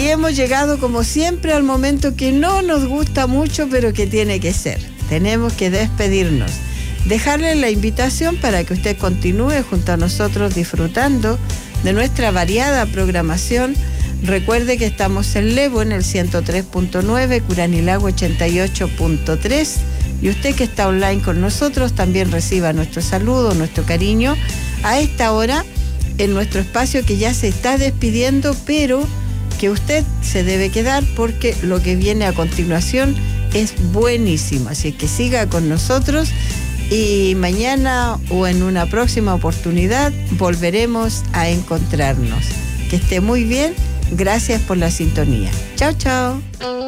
Y hemos llegado como siempre al momento que no nos gusta mucho, pero que tiene que ser. Tenemos que despedirnos. Dejarle la invitación para que usted continúe junto a nosotros disfrutando de nuestra variada programación. Recuerde que estamos en Levo en el 103.9, Curanilago 88.3, y usted que está online con nosotros también reciba nuestro saludo, nuestro cariño a esta hora en nuestro espacio que ya se está despidiendo, pero que usted se debe quedar porque lo que viene a continuación es buenísimo, así que siga con nosotros y mañana o en una próxima oportunidad volveremos a encontrarnos. Que esté muy bien. Gracias por la sintonía. Chao, chao.